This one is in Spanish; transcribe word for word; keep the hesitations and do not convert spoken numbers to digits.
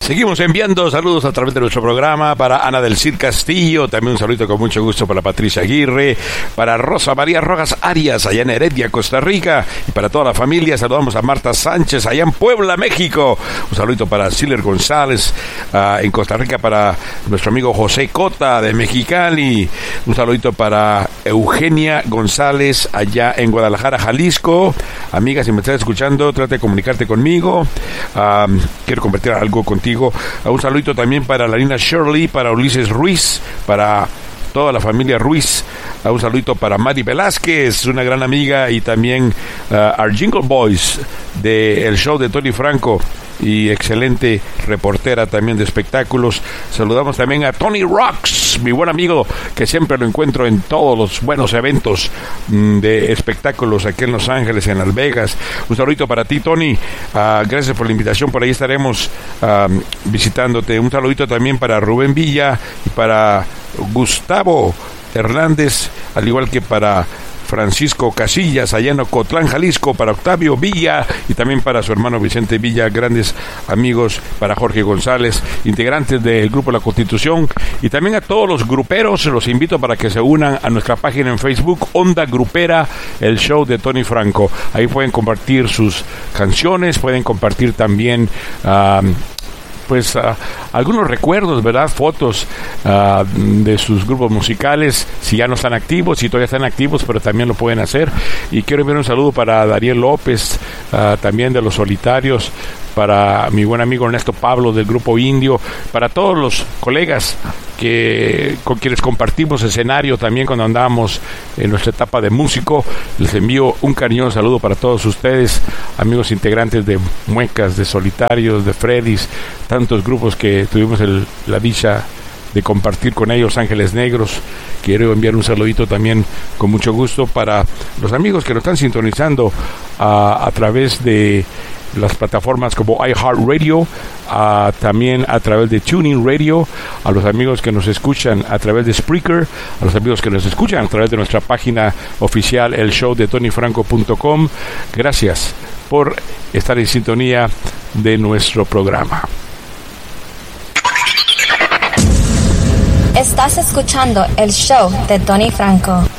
Seguimos enviando saludos a través de nuestro programa para Ana del Cid Castillo, también un saludito con mucho gusto para Patricia Aguirre, para Rosa María Rojas Arias, allá en Heredia, Costa Rica, y para toda la familia. Saludamos a Marta Sánchez, allá en Puebla, México. Un saludito para Siler González, uh, en Costa Rica, para nuestro amigo José Cota de Mexicali. Un saludito para Eugenia González, allá en Guadalajara, Jalisco. Amiga, si me estás escuchando, trata de comunicarte conmigo. Uh, quiero compartir algo contigo. Un saludito también para la niña Shirley, para Ulises Ruiz, para toda la familia Ruiz. Un saludito para Mari Velázquez, una gran amiga, y también uh, our Jingle Boys del show de Tony Franco y excelente reportera también de espectáculos. Saludamos también a Tony Rocks, mi buen amigo, que siempre lo encuentro en todos los buenos eventos mmm, de espectáculos aquí en Los Ángeles, en Las Vegas. Un saludito para ti, Tony. Uh, gracias por la invitación, por ahí estaremos uh, visitándote. Un saludito también para Rubén Villa y para Gustavo Hernández, al igual que para Francisco Casillas, allá en Ocotlán, Jalisco, para Octavio Villa y también para su hermano Vicente Villa, grandes amigos, para Jorge González, integrantes del Grupo La Constitución, y también a todos los gruperos. Los invito para que se unan a nuestra página en Facebook, Onda Grupera, el show de Tony Franco. Ahí pueden compartir sus canciones, pueden compartir también uh, pues uh, algunos recuerdos, ¿verdad? Fotos uh, de sus grupos musicales, si ya no están activos, si todavía están activos, pero también lo pueden hacer. Y quiero enviar un saludo para Dariel López, uh, también de Los Solitarios, para mi buen amigo Ernesto Pablo del Grupo Indio, para todos los colegas que con quienes compartimos escenario también cuando andamos en nuestra etapa de músico. Les envío un cariñoso saludo para todos ustedes, amigos integrantes de Muecas, de Solitarios, de Freddys, tantos grupos que tuvimos el, la dicha de compartir con ellos, Ángeles Negros. Quiero enviar un saludito también con mucho gusto para los amigos que nos están sintonizando a, a través de las plataformas como iHeartRadio, uh, también a través de TuneIn Radio, a los amigos que nos escuchan a través de Spreaker, a los amigos que nos escuchan a través de nuestra página oficial, el show de tony franco punto com. Gracias por estar en sintonía de nuestro programa. Estás escuchando el show de Tony Franco.